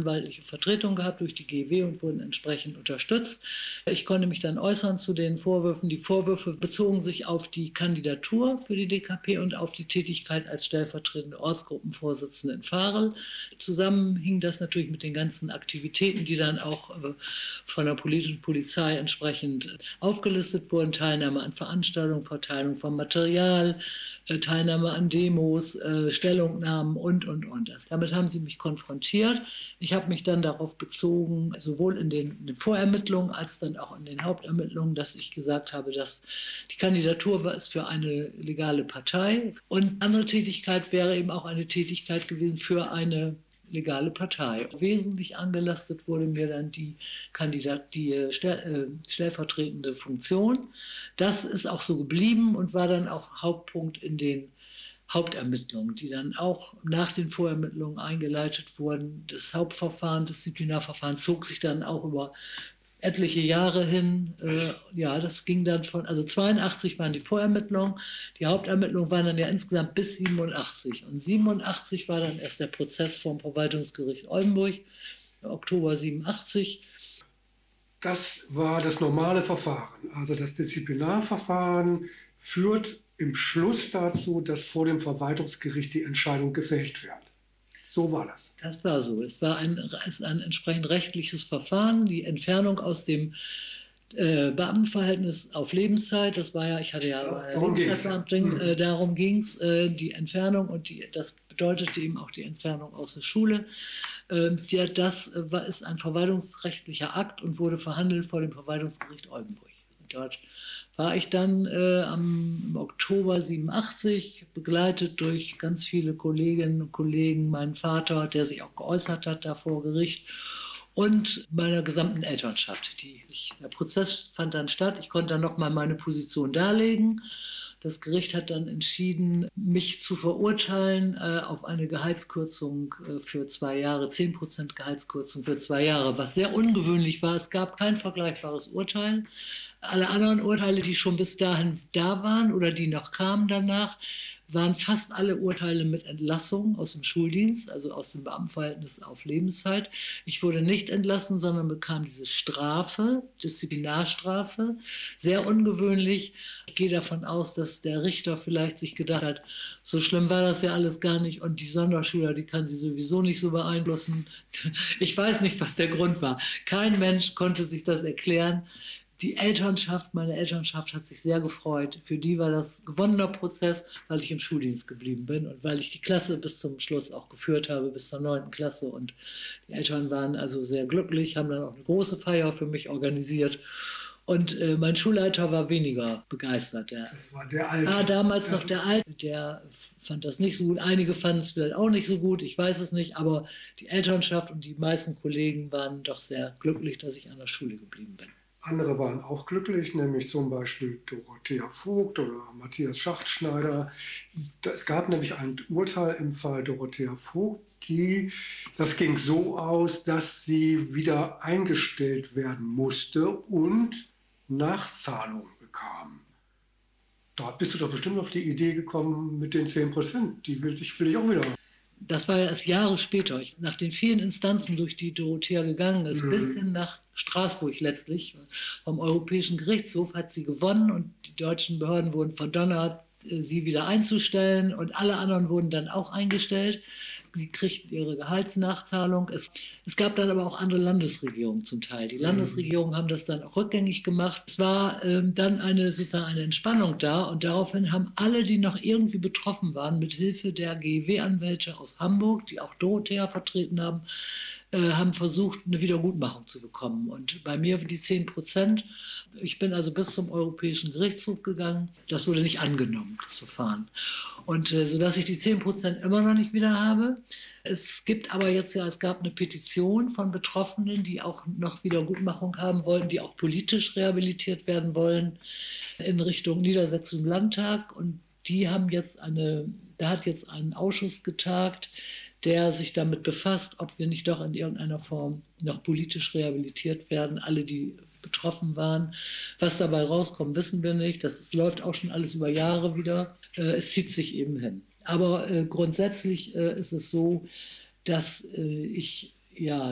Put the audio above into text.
anwaltliche Vertretung gehabt durch die GEW und wurden entsprechend unterstützt. Ich konnte mich dann äußern zu den Vorwürfen. Die Vorwürfe bezogen sich auf die Kandidatur für die DKP und auf die Tätigkeit als stellvertretende Ortsgruppenvorsitzende in Varel. Zusammen hing das natürlich mit den ganzen Aktivitäten, die dann auch von der politischen Polizei entsprechend aufgelistet wurden. Teilnahme an Veranstaltungen, Verteilung von Material, Teilnahme an Demos, Stellungnahmen und. Damit haben sie mich konfrontiert. Ich habe mich dann darauf bezogen, sowohl in den Vorermittlungen als dann auch in den Hauptermittlungen, dass ich gesagt habe, dass die Kandidatur ist für eine legale Partei und andere Tätigkeit wäre eben auch eine Tätigkeit gewesen für eine legale Partei. Wesentlich angelastet wurde mir dann die stellvertretende Funktion. Das ist auch so geblieben und war dann auch Hauptpunkt in den Hauptermittlungen, die dann auch nach den Vorermittlungen eingeleitet wurden. Das Hauptverfahren, das Disziplinarverfahren zog sich dann auch über etliche Jahre hin. Das ging dann also 82 waren die Vorermittlungen, die Hauptermittlungen waren dann ja insgesamt bis 87. Und 87 war dann erst der Prozess vom Verwaltungsgericht Oldenburg, Oktober 87. Das war das normale Verfahren. Also das Disziplinarverfahren führt im Schluss dazu, dass vor dem Verwaltungsgericht die Entscheidung gefällt wird. So war das. Das war so. Es war ein entsprechend rechtliches Verfahren. Die Entfernung aus dem Beamtenverhältnis auf Lebenszeit, das war ja, ich hatte ja darum ging es, die Entfernung und das bedeutete eben auch die Entfernung aus der Schule. Das ist ein verwaltungsrechtlicher Akt und wurde verhandelt vor dem Verwaltungsgericht Oldenburg. Und dort war ich dann im Oktober 87 begleitet durch ganz viele Kolleginnen und Kollegen, meinen Vater, der sich auch geäußert hat da vor Gericht und meiner gesamten Elternschaft. Der Prozess fand dann statt. Ich konnte dann nochmal meine Position darlegen. Das Gericht hat dann entschieden, mich zu verurteilen auf eine Gehaltskürzung für 2 Jahre, 10% Gehaltskürzung für 2 Jahre, was sehr ungewöhnlich war. Es gab kein vergleichbares Urteil. Alle anderen Urteile, die schon bis dahin da waren oder die noch kamen danach, waren fast alle Urteile mit Entlassung aus dem Schuldienst, also aus dem Beamtenverhältnis auf Lebenszeit. Ich wurde nicht entlassen, sondern bekam diese Strafe, Disziplinarstrafe. Sehr ungewöhnlich. Ich gehe davon aus, dass der Richter vielleicht sich gedacht hat, so schlimm war das ja alles gar nicht und die Sonderschüler, die kann sie sowieso nicht so beeinflussen. Ich weiß nicht, was der Grund war. Kein Mensch konnte sich das erklären. Meine Elternschaft hat sich sehr gefreut. Für die war das gewonnener Prozess, weil ich im Schuldienst geblieben bin und weil ich die Klasse bis zum Schluss auch geführt habe, bis zur 9. Klasse. Und die Eltern waren also sehr glücklich, haben dann auch eine große Feier für mich organisiert. Und mein Schulleiter war weniger begeistert. Das war der Alte. Damals noch der Alte. Der fand das nicht so gut. Einige fanden es vielleicht auch nicht so gut. Ich weiß es nicht. Aber die Elternschaft und die meisten Kollegen waren doch sehr glücklich, dass ich an der Schule geblieben bin. Andere waren auch glücklich, nämlich zum Beispiel Dorothea Vogt oder Matthias Schachtschneider. Es gab nämlich ein Urteil im Fall Dorothea Vogt, das ging so aus, dass sie wieder eingestellt werden musste und Nachzahlung bekam. Da bist du doch bestimmt auf die Idee gekommen mit den 10%. Die will ich auch wieder. Das war ja erst Jahre später, nach den vielen Instanzen, durch die Dorothea gegangen ist, bis hin nach Straßburg letztlich. Vom Europäischen Gerichtshof hat sie gewonnen und die deutschen Behörden wurden verdonnert, sie wieder einzustellen und alle anderen wurden dann auch eingestellt. Sie kriegten ihre Gehaltsnachzahlung. Es gab dann aber auch andere Landesregierungen zum Teil. Die Landesregierungen haben das dann auch rückgängig gemacht. Es war dann sozusagen eine Entspannung da und daraufhin haben alle, die noch irgendwie betroffen waren, mit Hilfe der GEW-Anwälte aus Hamburg, die auch Dorothea vertreten haben versucht, eine Wiedergutmachung zu bekommen. Und bei mir die 10%. Ich bin also bis zum Europäischen Gerichtshof gegangen. Das wurde nicht angenommen, das Verfahren. Und sodass ich die 10% immer noch nicht wieder habe. Es gab eine Petition von Betroffenen, die auch noch Wiedergutmachung haben wollten, die auch politisch rehabilitiert werden wollen in Richtung Niedersächsischen Landtag. Und da hat jetzt ein Ausschuss getagt, der sich damit befasst, ob wir nicht doch in irgendeiner Form noch politisch rehabilitiert werden. Alle, die betroffen waren. Was dabei rauskommt, wissen wir nicht. Das läuft auch schon alles über Jahre wieder. Es zieht sich eben hin. Aber grundsätzlich ist es so, dass ich